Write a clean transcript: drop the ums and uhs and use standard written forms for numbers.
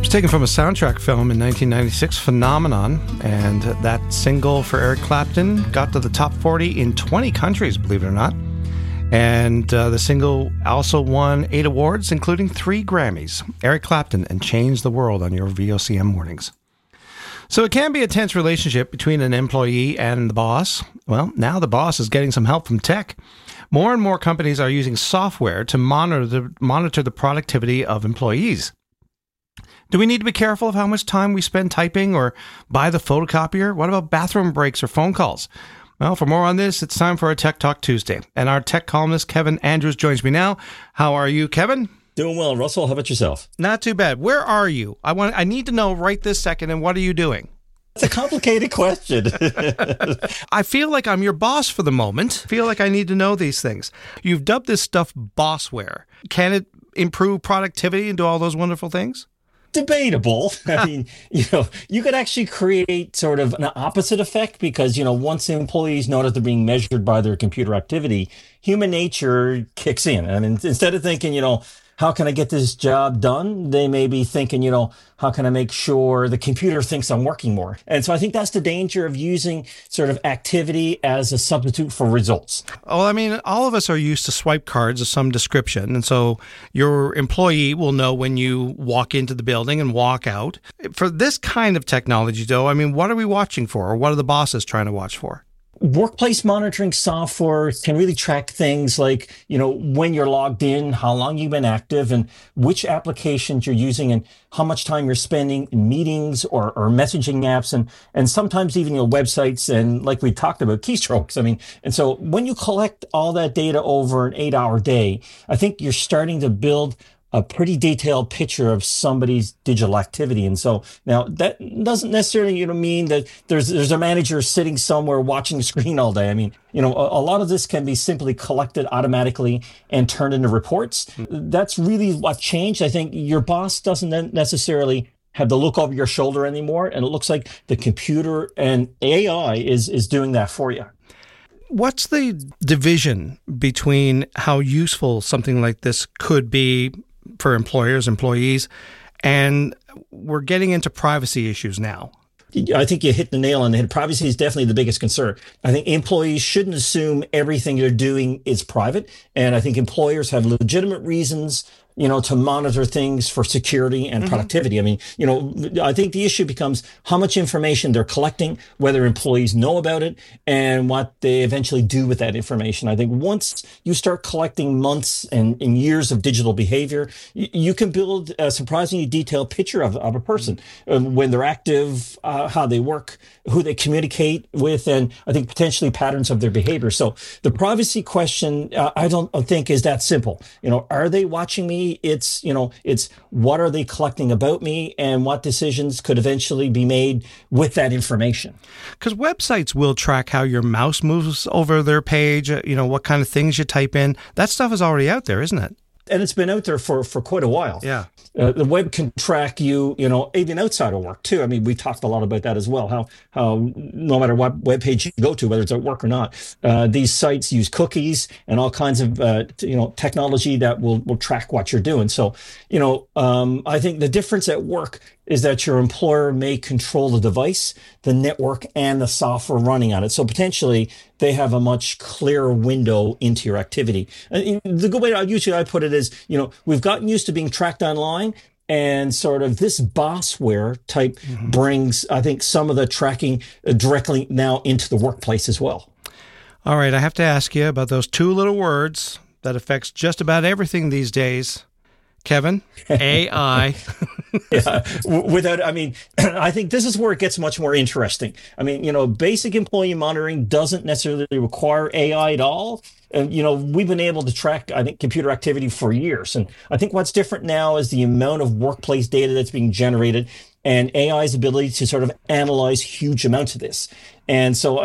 Taken from a soundtrack film in 1996, Phenomenon, and that single for Eric Clapton got to the top 40 in 20 countries, believe it or not. And the single also won 8 awards, including 3 Grammys. Eric Clapton and Change the World on your VOCM mornings. So it can be a tense relationship between an employee and the boss. Well, now the boss is getting some help from tech. More and more companies are using software to monitor the productivity of employees. Do we need to be careful of how much time we spend typing or by the photocopier? What about bathroom breaks or phone calls? Well, for more on this, it's time for a Tech Talk Tuesday. And our tech columnist, Kevin Andrews, joins me now. How are you, Kevin? Doing well, Russell. How about yourself? Not too bad. Where are you? I need to know right this second, and what are you doing? It's a complicated question. I feel like I'm your boss for the moment. I feel like I need to know these things. You've dubbed this stuff bossware. Can it improve productivity and do all those wonderful things? Debatable. I mean, you could actually create sort of an opposite effect because, once employees know that they're being measured by their computer activity, human nature kicks in. And instead of thinking, how can I get this job done? They may be thinking, how can I make sure the computer thinks I'm working more? And so I think that's the danger of using sort of activity as a substitute for results. Well, I mean, all of us are used to swipe cards of some description. And so your employee will know when you walk into the building and walk out. For this kind of technology, though, I mean, what are we watching for? Or what are the bosses trying to watch for? Workplace monitoring software can really track things like, when you're logged in, how long you've been active, and which applications you're using, and how much time you're spending in meetings or messaging apps, and sometimes even your websites, and like we talked about, keystrokes. And so when you collect all that data over an 8-hour day, I think you're starting to build a pretty detailed picture of somebody's digital activity. And so now that doesn't necessarily, mean that there's a manager sitting somewhere watching the screen all day. A lot of this can be simply collected automatically and turned into reports. That's really what changed. I think your boss doesn't necessarily have to look over your shoulder anymore. And it looks like the computer and AI is doing that for you. What's the division between how useful something like this could be for employers, employees, and we're getting into privacy issues now? I think you hit the nail on the head. Privacy is definitely the biggest concern. I think employees shouldn't assume everything they're doing is private. And I think employers have legitimate reasons to monitor things for security and productivity. I think the issue becomes how much information they're collecting, whether employees know about it, and what they eventually do with that information. I think once you start collecting months and years of digital behavior, you can build a surprisingly detailed picture of a person, when they're active, how they work, who they communicate with, and I think potentially patterns of their behavior. So the privacy question, I don't think is that simple. Are they watching me? It's what are they collecting about me, and what decisions could eventually be made with that information. Because websites will track how your mouse moves over their page, what kind of things you type in. That stuff is already out there, isn't it? And it's been out there for quite a while. Yeah. The web can track you, even outside of work too. We talked a lot about that as well. How no matter what web page you go to, whether it's at work or not, these sites use cookies and all kinds of technology that will track what you're doing. So I think the difference at work is that your employer may control the device, the network, and the software running on it. So potentially they have a much clearer window into your activity. And the good way I put it is, we've gotten used to being tracked online, and sort of this bossware type brings, I think, some of the tracking directly now into the workplace as well. All right, I have to ask you about those 2 little words that affects just about everything these days. Kevin, AI. I think this is where it gets much more interesting. Basic employee monitoring doesn't necessarily require AI at all. And, we've been able to track, I think, computer activity for years. And I think what's different now is the amount of workplace data that's being generated and AI's ability to sort of analyze huge amounts of this. And so